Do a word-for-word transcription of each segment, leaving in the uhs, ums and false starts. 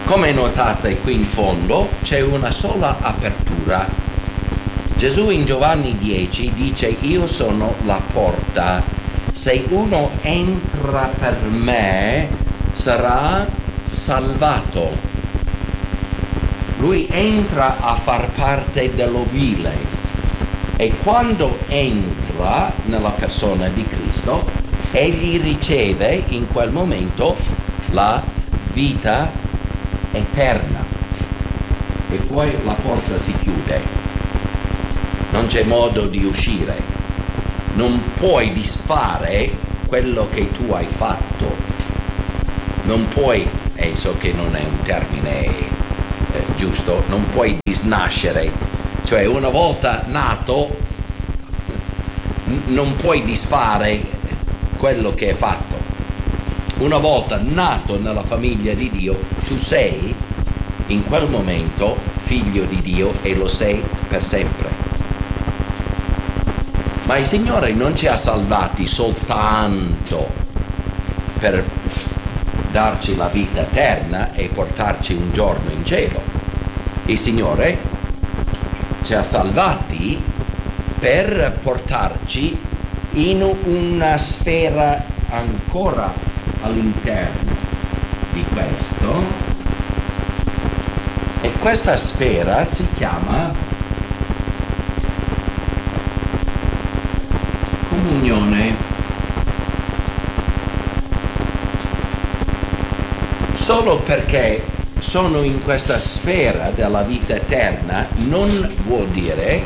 Come notate qui in fondo c'è una sola apertura. Gesù in Giovanni dieci dice: io sono la porta, se uno entra per me sarà salvato. Lui entra a far parte dell'ovile e quando entra nella persona di Cristo, egli riceve in quel momento la vita eterna e poi la porta si chiude, non c'è modo di uscire, non puoi disfare quello che tu hai fatto, non puoi, e so che non è un termine eh, giusto, non puoi disnascere, cioè una volta nato n- non puoi disfare quello che hai fatto. Una volta nato nella famiglia di Dio, tu sei in quel momento figlio di Dio e lo sei per sempre. Ma il Signore non ci ha salvati soltanto per darci la vita eterna e portarci un giorno in cielo. Il Signore ci ha salvati per portarci in una sfera ancora all'interno di questo, e questa sfera si chiama comunione. Solo perché sono in questa sfera della vita eterna non vuol dire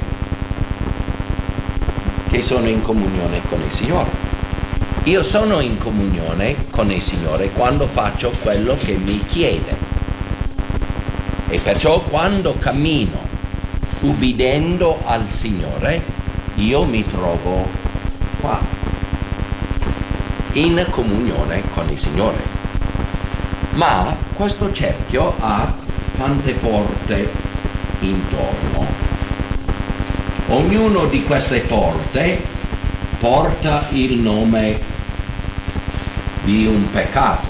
che sono in comunione con il Signore. Io sono in comunione con il Signore quando faccio quello che mi chiede. E perciò quando cammino ubbidendo al Signore, io mi trovo qua, in comunione con il Signore. Ma questo cerchio ha tante porte intorno. Ognuno di queste porte porta il nome di un peccato.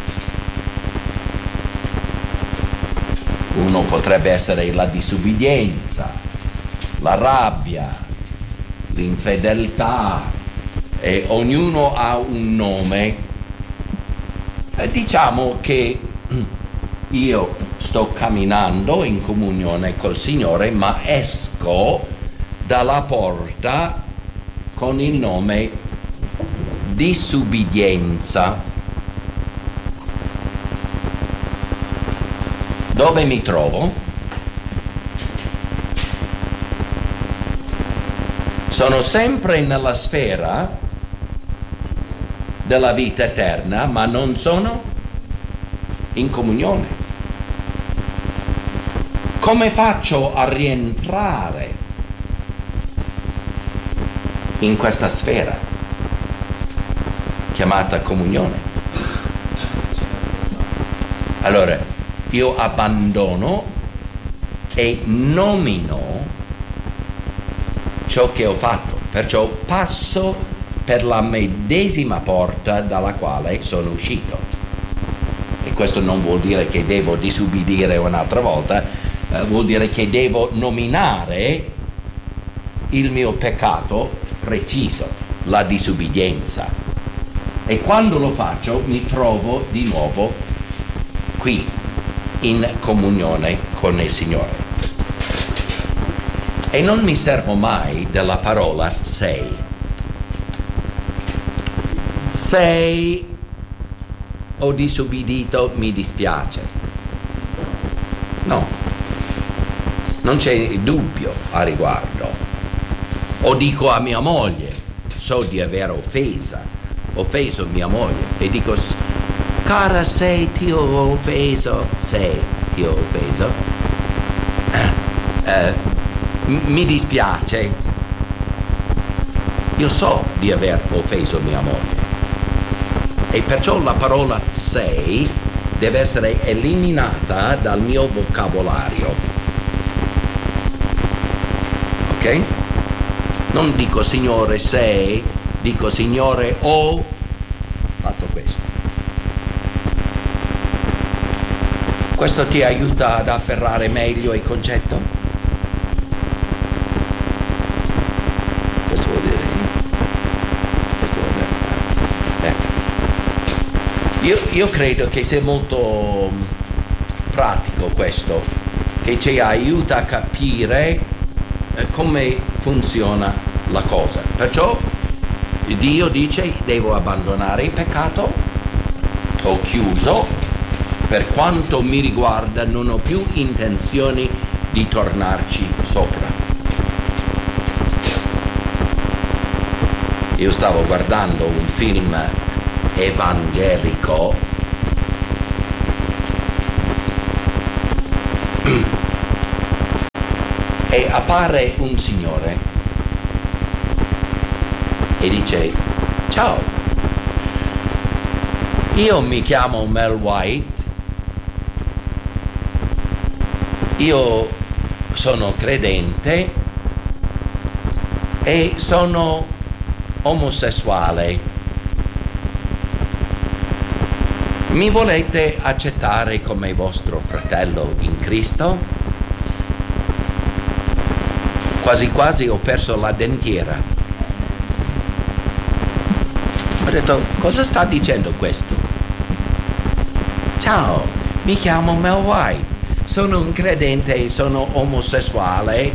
Uno potrebbe essere la disubbidienza, la rabbia, l'infedeltà, e ognuno ha un nome. E diciamo che io sto camminando in comunione col Signore, ma esco dalla porta con il nome disubbidienza. Dove mi trovo? Sono sempre nella sfera della vita eterna, ma non sono in comunione. Come faccio a rientrare in questa sfera chiamata comunione? Allora, io abbandono e nomino ciò che ho fatto, perciò passo per la medesima porta dalla quale sono uscito. E questo non vuol dire che devo disubbidire un'altra volta, eh, vuol dire che devo nominare il mio peccato preciso, la disubbidienza. E quando lo faccio mi trovo di nuovo qui, in comunione con il Signore. E non mi servo mai della parola sei. Sei ho disubbidito, mi dispiace. No, non c'è dubbio a riguardo. O dico a mia moglie, so di aver offesa, offeso mia moglie, e dico: cara, sei ti ho offeso, sei ti ho offeso, eh, eh, m- mi dispiace. Io so di aver offeso mia moglie. E perciò la parola sei deve essere eliminata dal mio vocabolario. Ok? Non dico Signore sei, dico Signore ho fatto questo. Questo ti aiuta ad afferrare meglio il concetto? Cosa vuol dire? Cosa vuol dire? Eh. Io, io credo che sia molto pratico questo, che ci aiuta a capire eh, come funziona la cosa. Perciò Dio dice: devo abbandonare il peccato, ho chiuso, per quanto mi riguarda non ho più intenzioni di tornarci sopra. Io stavo guardando un film evangelico e appare un signore e dice: ciao, io mi chiamo Mel White, io sono credente e sono omosessuale. Mi volete accettare come vostro fratello in Cristo? Quasi quasi ho perso la dentiera. Ho detto: cosa sta dicendo questo? Ciao, mi chiamo Mel White, sono un credente e sono omosessuale,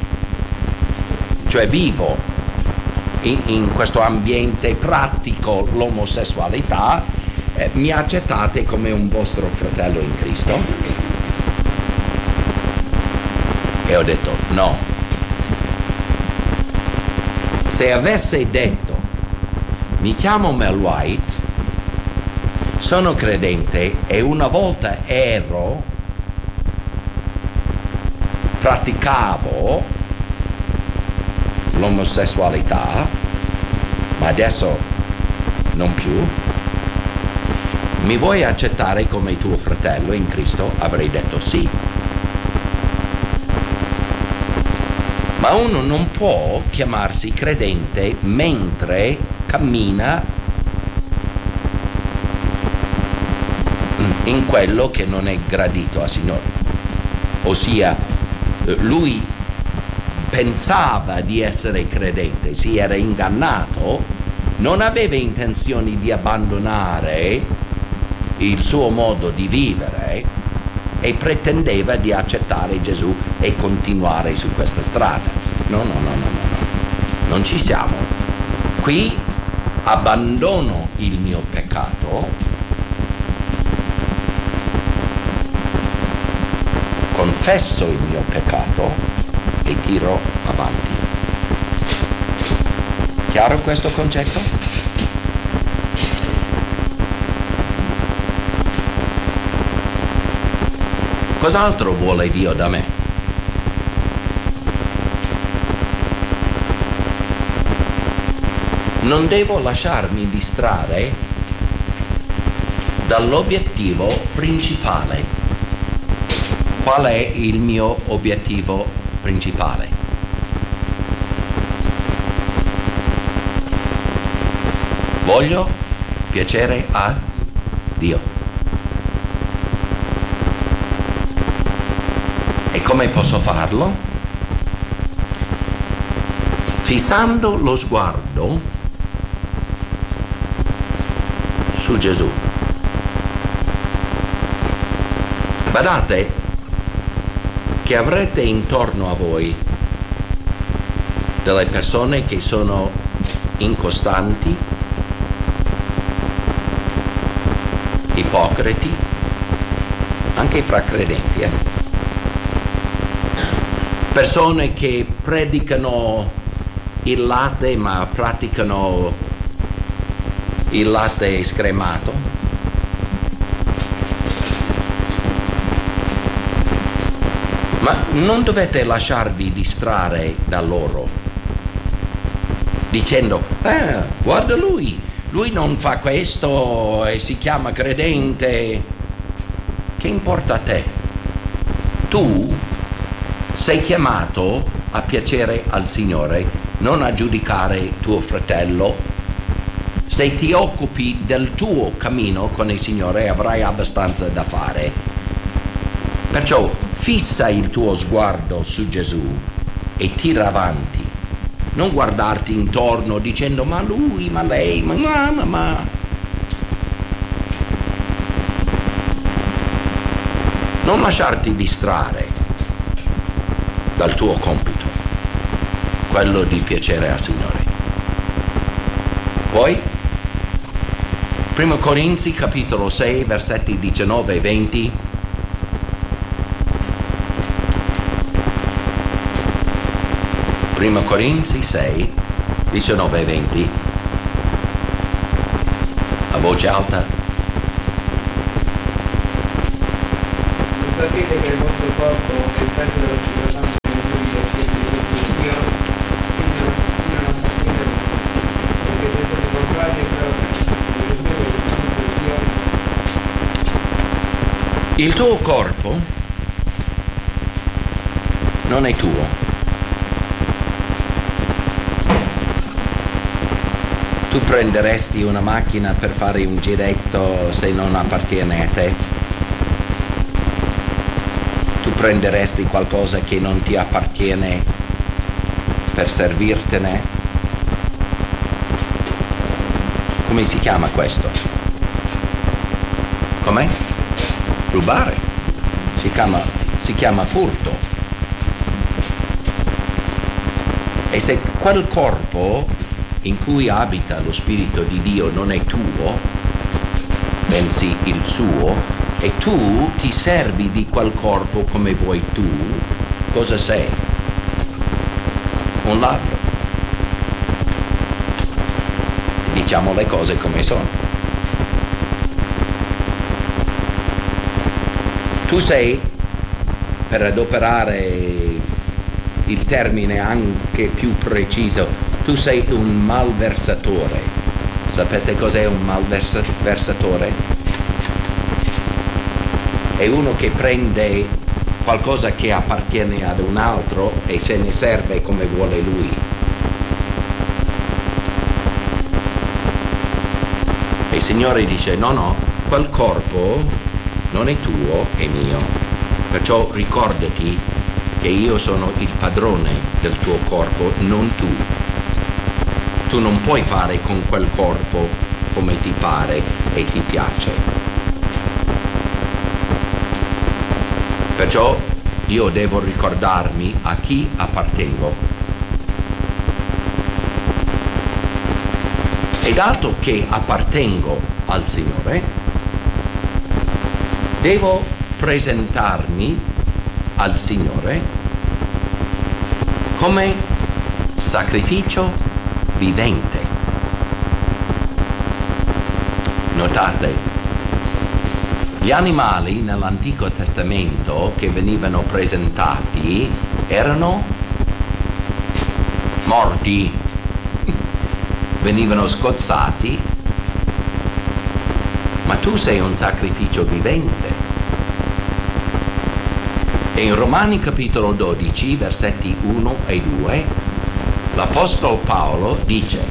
cioè vivo in, in questo ambiente, pratico l'omosessualità, eh, mi accettate come un vostro fratello in Cristo? E ho detto: no. Se avesse detto: mi chiamo Mel White, sono credente e una volta ero, praticavo l'omosessualità, ma adesso non più, mi vuoi accettare come tuo fratello in Cristo? Avrei detto sì. Ma uno non può chiamarsi credente mentre cammina in quello che non è gradito al Signore. Ossia, lui pensava di essere credente, si era ingannato, non aveva intenzioni di abbandonare il suo modo di vivere e pretendeva di accettare Gesù e continuare su questa strada. No, no, no, no, no, no. Non ci siamo. Qui abbandono il mio peccato, confesso il mio peccato e tiro avanti. Chiaro questo concetto? Cos'altro vuole Dio da me? Non devo lasciarmi distrarre dall'obiettivo principale. Qual è il mio obiettivo principale? Voglio piacere a Dio. E come posso farlo? Fissando lo sguardo su Gesù. Badate che avrete intorno a voi delle persone che sono incostanti, ipocriti, anche fra credenti, eh? Persone che predicano il latte ma praticano il latte scremato. Ma non dovete lasciarvi distrarre da loro dicendo: eh, guarda lui, lui non fa questo e si chiama credente. Che importa a te? Tu sei chiamato a piacere al Signore, non a giudicare tuo fratello. Se ti occupi del tuo cammino con il Signore avrai abbastanza da fare. Perciò fissa il tuo sguardo su Gesù e tira avanti. Non guardarti intorno dicendo ma lui, ma lei, ma ma ma. ma. Non lasciarti distrarre dal tuo compito, quello di piacere al Signore. Poi, primo Corinzi capitolo sei, versetti diciannove e venti. primo Corinzi sei, diciannove e venti. A voce alta. Sapete che il vostro corpo è il tempio dello Spirito Santo che voi avete ricevuto Dio, quindi non non soffrire voi stessi, perché siete stati comprati e creati per il Dio del Dio. Il tuo corpo non è tuo. Tu prenderesti una macchina per fare un giretto se non appartiene a te? Tu prenderesti qualcosa che non ti appartiene per servirtene? Come si chiama questo? Com'è? Rubare. Si chiama, si chiama furto. E se quel corpo in cui abita lo Spirito di Dio non è tuo, bensì il suo, e tu ti servi di quel corpo come vuoi tu, cosa sei? Un ladro. Diciamo le cose come sono. Tu sei, per adoperare il termine anche più preciso, tu sei un malversatore. Sapete cos'è un malversatore? È uno che prende qualcosa che appartiene ad un altro e se ne serve come vuole lui. E il Signore dice: no, no, quel corpo non è tuo, è mio. Perciò ricordati che io sono il padrone del tuo corpo, non tu. Tu non puoi fare con quel corpo come ti pare e ti piace. Perciò io devo ricordarmi a chi appartengo. E dato che appartengo al Signore, devo presentarmi al Signore come sacrificio vivente. Notate, gli animali nell'Antico Testamento che venivano presentati erano morti, venivano sgozzati, ma tu sei un sacrificio vivente. E in Romani capitolo dodici, versetti uno e due, l'Apostolo Paolo dice: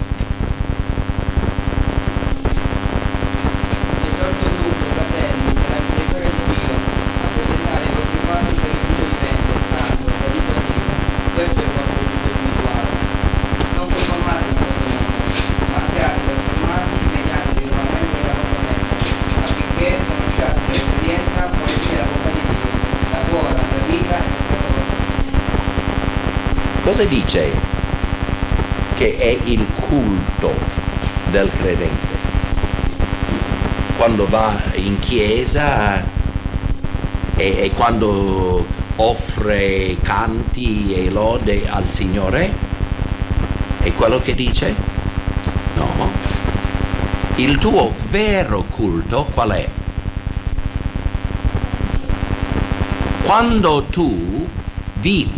cosa dice? Che è il culto del credente. Quando va in chiesa e, e quando offre canti e lode al Signore, è quello che dice? No. Il tuo vero culto qual è? Quando tu vivi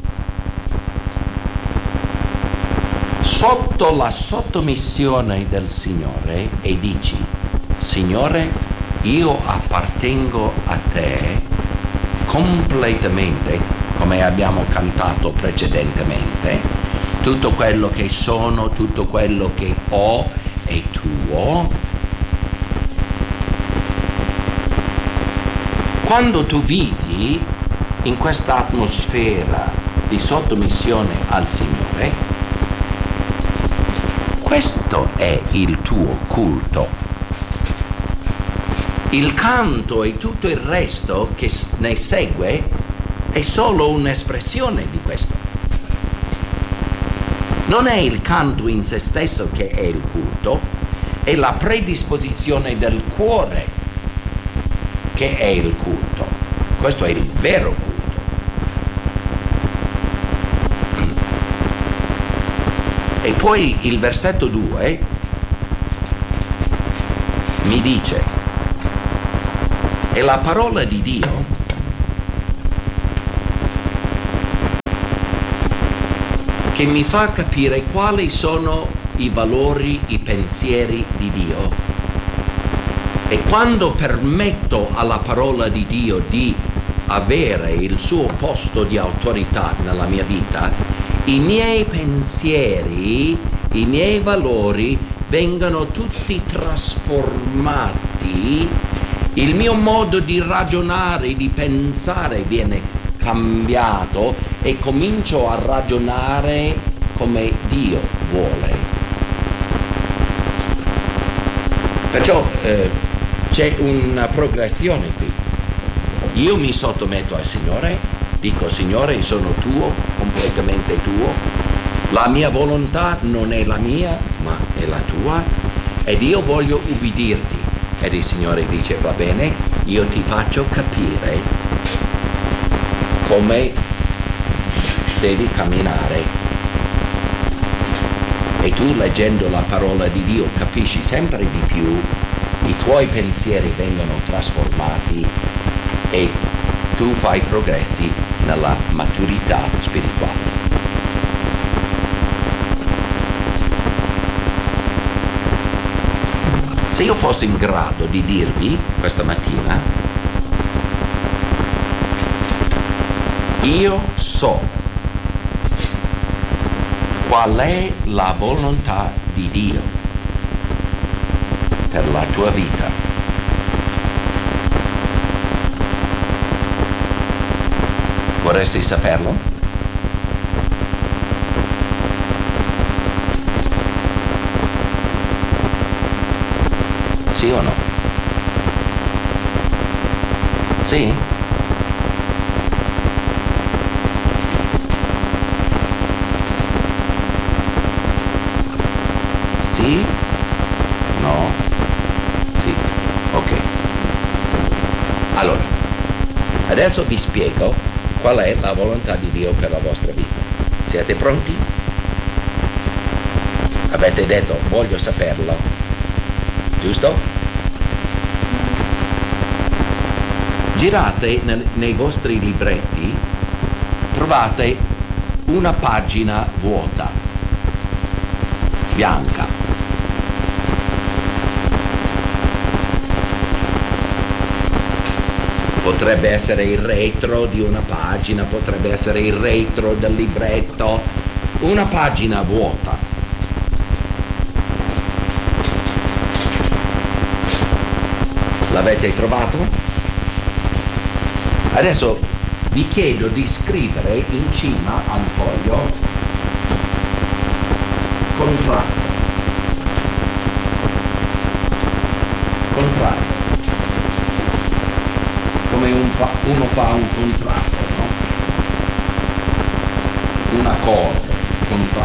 sotto la sottomissione del Signore e dici: Signore, io appartengo a te completamente, come abbiamo cantato precedentemente, tutto quello che sono, tutto quello che ho è tuo. quando tu vivi in questa atmosfera di sottomissione al Signore, questo è il tuo culto. Il canto e tutto il resto che ne segue è solo un'espressione di questo. Non è il canto in se stesso che è il culto, è la predisposizione del cuore che è il culto. Questo è il vero culto. E poi il versetto due mi dice: e la parola di Dio che mi fa capire quali sono i valori, i pensieri di Dio. E quando permetto alla parola di Dio di avere il suo posto di autorità nella mia vita, i miei pensieri, i miei valori vengono tutti trasformati. Il mio modo di ragionare, di pensare viene cambiato e comincio a ragionare come Dio vuole. Perciò eh, c'è una progressione qui. Io mi sottometto al Signore, dico: Signore, sono tuo, completamente tuo. La mia volontà non è la mia, ma è la tua, ed io voglio ubbidirti. Ed il Signore dice: va bene, io ti faccio capire come devi camminare. E tu, leggendo la parola di Dio, capisci sempre di più, i tuoi pensieri vengono trasformati e tu fai progressi nella maturità spirituale. Se io fossi in grado di dirvi questa mattina: io so qual è la volontà di Dio per la tua vita, vorresti saperlo? Sì o no? Sì? Sì? No? Sì? Ok. Allora, adesso vi spiego qual è la volontà di Dio per la vostra vita. Siete pronti? Avete detto: voglio saperlo. Giusto? Girate nel, nei vostri libretti, trovate una pagina vuota, bianca. Potrebbe essere il retro di una pagina, potrebbe essere il retro del libretto, una pagina vuota. L'avete trovato? Adesso vi chiedo di scrivere in cima al foglio contratto. Contratto. Come un fa, uno fa un contratto, no? Un accordo, contratto.